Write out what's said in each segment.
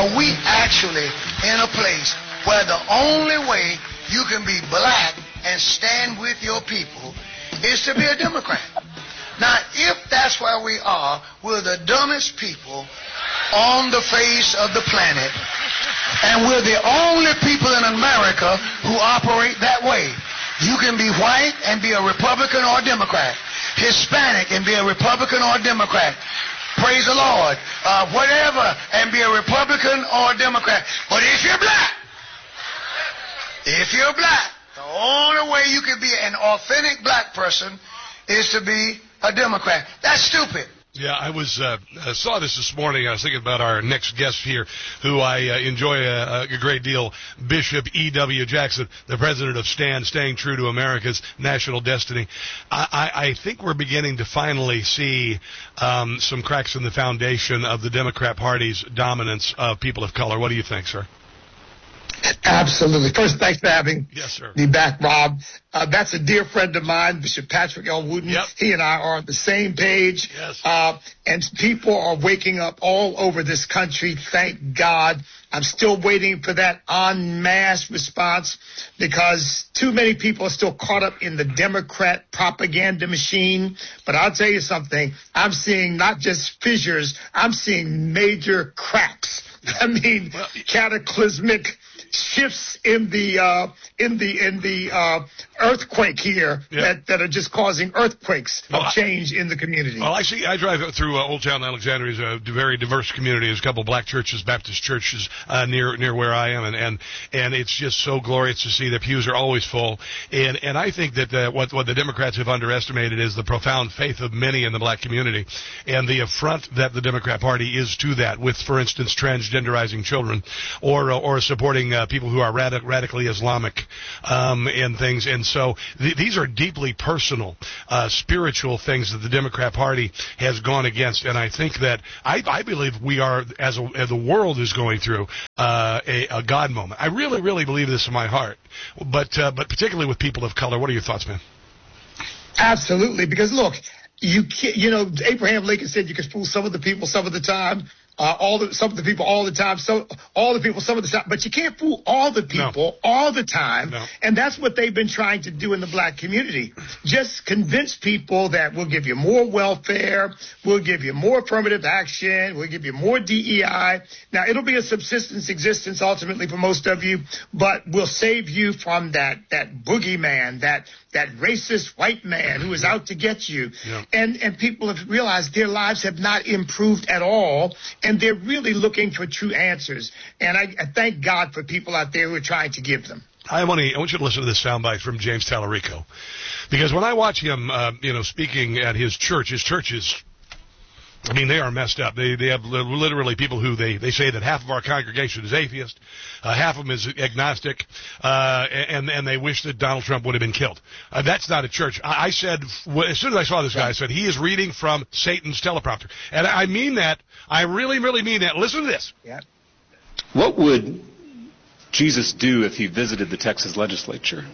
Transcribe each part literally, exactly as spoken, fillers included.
Are we actually in a place where the only way you can be black and stand with your people is to be a Democrat? Now, if that's where we are, we're the dumbest people on the face of the planet, and we're the only people in America who operate that way. You can be white and be a Republican or a Democrat, Hispanic and be a Republican or a Democrat, praise the Lord, uh, whatever, and be a Republican or a Democrat. But if you're black, if you're black, the only way you can be an authentic black person is to be a Democrat. That's stupid. Yeah, I was uh, saw this this morning. I was thinking about our next guest here, who I uh, enjoy a, a great deal, Bishop E W Jackson, the president of STAND, Staying True to America's National Destiny. I, I, I think we're beginning to finally see um, some cracks in the foundation of the Democrat Party's dominance of people of color. What do you think, sir? Absolutely. First, thanks for having yes, sir. me back, Rob. Uh, that's a dear friend of mine, Bishop Patrick L. Wooten. Yep. He and I are on the same page. Yes. Uh, and people are waking up all over this country. Thank God. I'm still waiting for that en masse response because too many people are still caught up in the Democrat propaganda machine. But I'll tell you something. I'm seeing not just fissures. I'm seeing major cracks. I mean, well, cataclysmic shifts in the uh, in the in the uh, earthquake here yeah. that, that are just causing earthquakes well, of change in the community. Well, I see. I drive through uh, Old Town Alexandria. It's a very diverse community. There's a couple of black churches, Baptist churches uh, near near where I am, and, and and it's just so glorious to see the pews are always full. And and I think that uh, what what the Democrats have underestimated is the profound faith of many in the black community, and the affront that the Democrat Party is to that, with, for instance, transgenderizing children, or uh, or supporting uh, people who are radic- radically Islamic um, and things. And so th- these are deeply personal, uh, spiritual things that the Democrat Party has gone against. And I think that I, I believe we are, as, a, as the world is going through uh, a, a God moment. I really, really believe this in my heart. But uh, but particularly with people of color. What are your thoughts, man? Absolutely. Because look, you can't, you know, Abraham Lincoln said you can fool some of the people some of the time. Uh, all the, some of the people all the time, so all the people some of the time, but you can't fool all the people no. all the time. No. And that's what they've been trying to do in the black community. Just convince people that we'll give you more welfare, we'll give you more affirmative action, we'll give you more D E I. Now, it'll be a subsistence existence ultimately for most of you, but we'll save you from that, that boogeyman, that, that racist white man who is out to get you. Yeah. And, and people have realized their lives have not improved at all. And they're really looking for true answers. And I, I thank God for people out there who are trying to give them. I want, to, I want you to listen to this soundbite from James Tallarico. Because when I watch him, uh, you know, speaking at his church, his church is, I mean, they are messed up. They they have literally people who they, they say that half of our congregation is atheist, uh, half of them is agnostic, uh, and and they wish that Donald Trump would have been killed. Uh, that's not a church. I, I said, as soon as I saw this guy, I said, he is reading from Satan's teleprompter. And I mean that. I really, really mean that. Listen to this. Yeah. What would Jesus do if he visited the Texas legislature?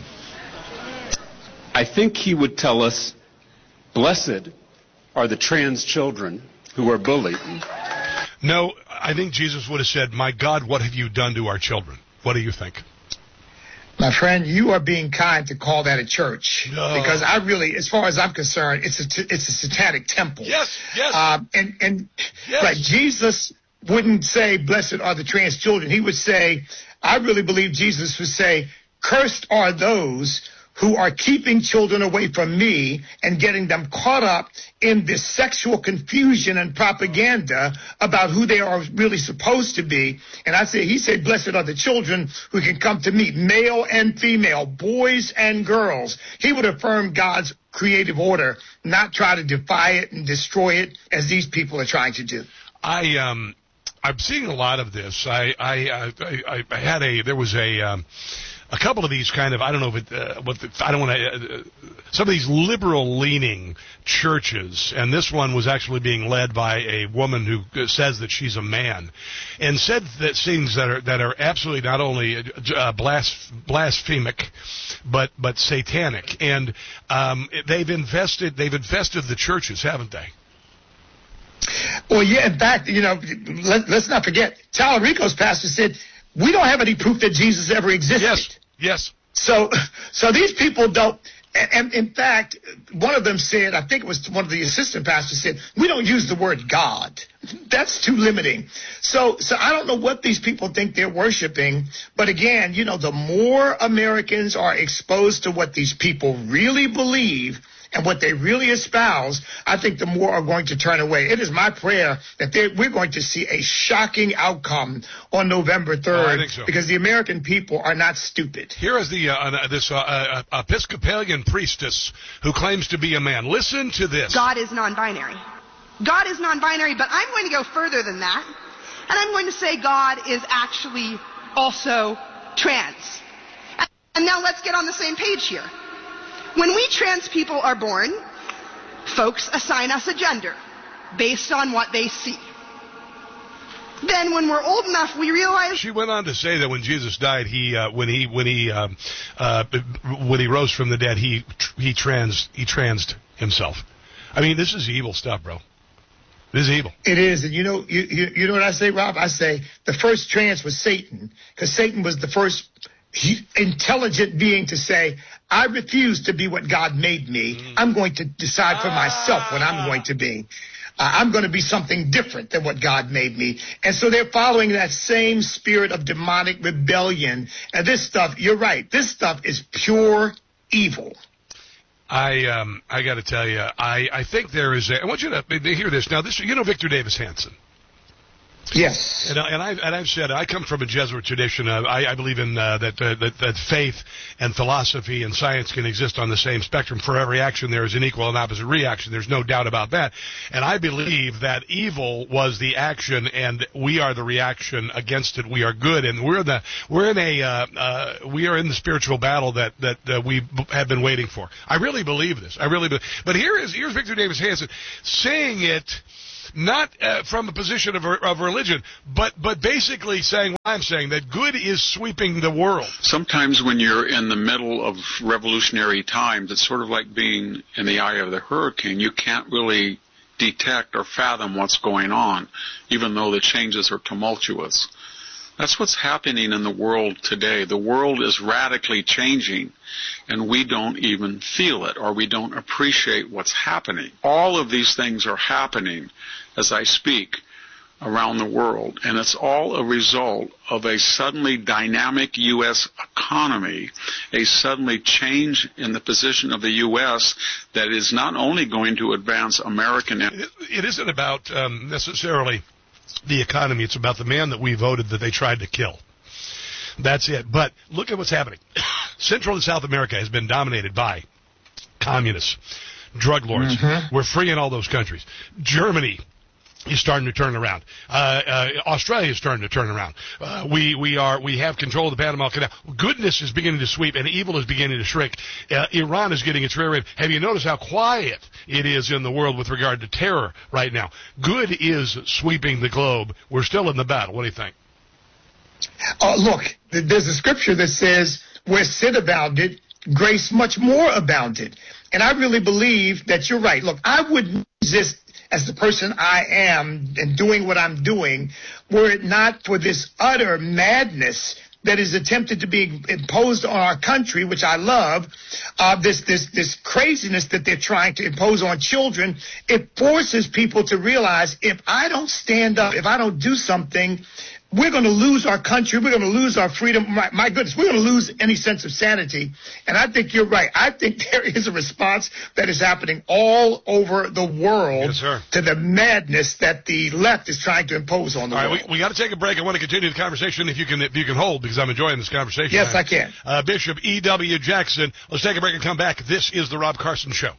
I think he would tell us, blessed are the trans children who are bullied. No, I think Jesus would have said, my God, what have you done to our children? What do you think? My friend, you are being kind to call that a church. No. Because I really, as far as I'm concerned, it's a, t- it's a satanic temple. Yes, yes. Um, and, and yes. Right, Jesus wouldn't say, blessed are the trans children. He would say, I really believe Jesus would say, cursed are those who are keeping children away from me and getting them caught up in this sexual confusion and propaganda about who they are really supposed to be. And I say, he said, blessed are the children who can come to me, male and female, boys and girls. He would affirm God's creative order, not try to defy it and destroy it as these people are trying to do. I, um, I'm seeing a lot of this. I, I, uh, I, I had a, there was a, um, a couple of these kind of, I don't know if it, uh, what the, I don't want to, uh, some of these liberal-leaning churches, and this one was actually being led by a woman who says that she's a man, and said that things that are that are absolutely not only uh, blas- blasphemic, but but satanic, and um, they've invested they've infested the churches, haven't they? Well, yeah, in fact, you know, let, let's not forget, Talarico's pastor said, we don't have any proof that Jesus ever existed. Yes, yes. So, so these people don't, and, and in fact, one of them said, I think it was one of the assistant pastors said, we don't use the word God. That's too limiting. So, so I don't know what these people think they're worshiping. But again, you know, the more Americans are exposed to what these people really believe and what they really espouse, I think the more are going to turn away. It is my prayer that we're going to see a shocking outcome on November third, oh, I think so. Because the American people are not stupid. Here is the uh, this uh, uh, Episcopalian priestess who claims to be a man. Listen to this. God is non-binary. God is non-binary, but I'm going to go further than that, and I'm going to say God is actually also trans. And now let's get on the same page here. When we trans people are born, folks assign us a gender based on what they see. Then when we're old enough, we realize... She went on to say that when Jesus died, he uh, when he when he um, uh, when he rose from the dead, he he trans he transed himself. I mean, this is evil stuff, bro. This is evil. It is, and you know, you, you you know what I say, Rob? I say the first trans was Satan, because Satan was the first he, intelligent being to say, I refuse to be what God made me. Mm. I'm going to decide for myself what I'm going to be. Uh, I'm going to be something different than what God made me. And so they're following that same spirit of demonic rebellion. And this stuff, you're right, this stuff is pure evil. I um I got to tell you, I, I think there is a, I want you to hear this. Now, this, you know Victor Davis Hanson? Yes. And, and, I've, and I've said, I come from a Jesuit tradition. Uh, I, I believe in uh, that, uh, that that faith and philosophy and science can exist on the same spectrum. For every action, there is an equal and opposite reaction. There's no doubt about that. And I believe that evil was the action, and we are the reaction against it. We are good, and we're the we're in a uh, uh, we are in the spiritual battle that that uh, we have been waiting for. I really believe this. I really believe. But here is here's Victor Davis Hanson saying it. Not uh, from a position of, of religion, but but basically saying what I'm saying, that good is sweeping the world. Sometimes when you're in the middle of revolutionary times, it's sort of like being in the eye of the hurricane. You can't really detect or fathom what's going on, even though the changes are tumultuous. That's what's happening in the world today. The world is radically changing, and we don't even feel it, or we don't appreciate what's happening. All of these things are happening as I speak around the world, and it's all a result of a suddenly dynamic U S economy, a suddenly change in the position of the U S that is not only going to advance American... It, it isn't about um, necessarily the economy. It's about the man that we voted that they tried to kill. That's it. But look at what's happening. Central and South America has been dominated by communists, drug lords. Mm-hmm. We're free in all those countries. Germany is starting to turn around. Uh, uh, Australia is starting to turn around. Uh, we we are we have control of the Panama Canal. Goodness is beginning to sweep, and evil is beginning to shrink. Uh, Iran is getting its rear end. Have you noticed how quiet it is in the world with regard to terror right now? Good is sweeping the globe. We're still in the battle. What do you think? Uh, look, there's a scripture that says, where sin abounded, grace much more abounded. And I really believe that you're right. Look, I wouldn't resist as the person I am and doing what I'm doing, were it not for this utter madness that is attempted to be imposed on our country, which I love, uh, this, this, this craziness that they're trying to impose on children. It forces people to realize, if I don't stand up, if I don't do something, we're going to lose our country. We're going to lose our freedom. My, my goodness, we're going to lose any sense of sanity. And I think you're right. I think there is a response that is happening all over the world yes, sir. to the madness that the left is trying to impose on the all world. Right, we, we got to take a break. I want to continue the conversation if you can if you can hold, because I'm enjoying this conversation. Yes, I can. Uh, Bishop E W. Jackson. Let's take a break and come back. This is the Rob Carson Show.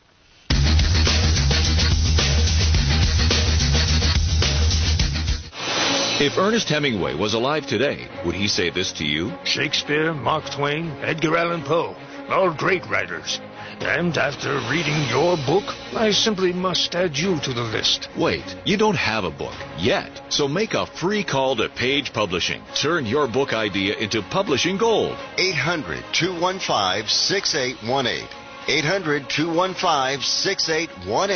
If Ernest Hemingway was alive today, would he say this to you? Shakespeare, Mark Twain, Edgar Allan Poe, all great writers. And after reading your book, I simply must add you to the list. Wait, you don't have a book yet. So make a free call to Page Publishing. Turn your book idea into publishing gold. eight hundred, two one five, six eight one eight. eight hundred, two one five, six eight one eight.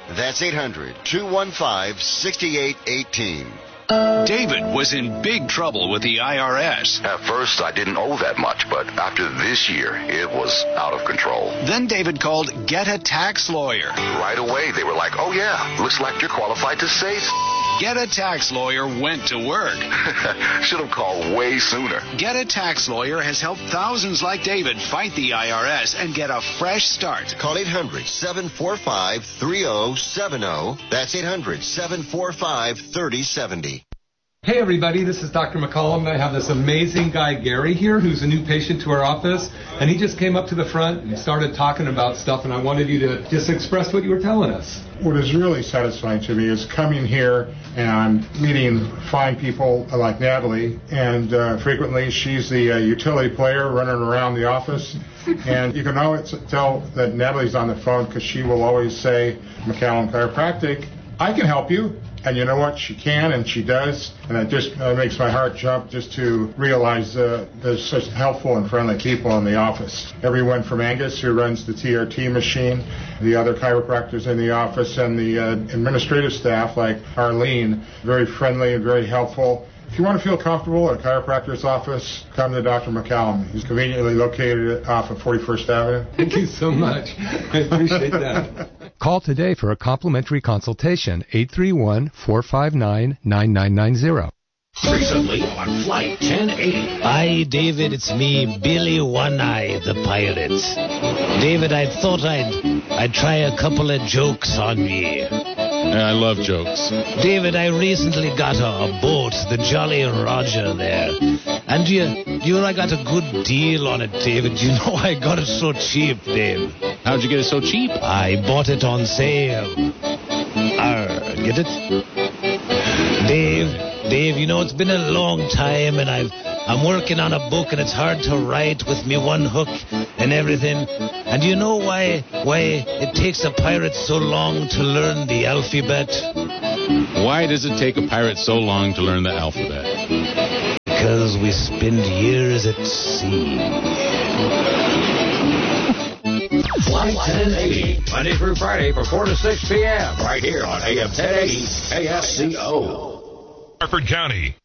That's eight hundred, two one five, six eight one eight. David was in big trouble with the I R S. At first, I didn't owe that much, but after this year, it was out of control. Then David called Get a Tax Lawyer. Right away, they were like, oh yeah, looks like you're qualified to say Get a Tax Lawyer went to work. Should have called way sooner. Get a Tax Lawyer has helped thousands like David fight the I R S and get a fresh start. Call eight hundred, seven four five, three zero seven zero. That's eight hundred, seven four five, three zero seven zero. Hey everybody, this is Doctor McCollum, and I have this amazing guy, Gary, here, who's a new patient to our office, and he just came up to the front and started talking about stuff, and I wanted you to just express what you were telling us. What is really satisfying to me is coming here and meeting fine people like Natalie, and uh, frequently she's the uh, utility player running around the office, and you can always tell that Natalie's on the phone because she will always say, McCallum Chiropractic, I can help you. And you know what? She can, and she does. And it just uh, makes my heart jump just to realize uh, there's such helpful and friendly people in the office. Everyone from Angus, who runs the T R T machine, the other chiropractors in the office, and the uh, administrative staff like Arlene, very friendly and very helpful. If you want to feel comfortable at a chiropractor's office, come to Doctor McCallum. He's conveniently located off of forty-first Avenue. Thank you so much. I appreciate that. Call today for a complimentary consultation, eight three one, four five nine, nine nine nine zero. Recently on Flight ten eighty. Hi, David. It's me, Billy One-Eye, the pirate. David, I thought I'd, I'd try a couple of jokes on ye. I love jokes. David, I recently got a, a boat, the Jolly Roger there. And you, you know I got a good deal on it, David. You know I got it so cheap, Dave. How'd you get it so cheap? I bought it on sale. Arr, get it? Dave, Dave, you know it's been a long time and I've I'm working on a book and it's hard to write with me one hook and everything. And do you know why why it takes a pirate so long to learn the alphabet? Why does it take a pirate so long to learn the alphabet? Because we spend years at sea. Flight ten eighty, Monday through Friday from four to six p.m. right here on A M ten eighty K F C O. Harford County.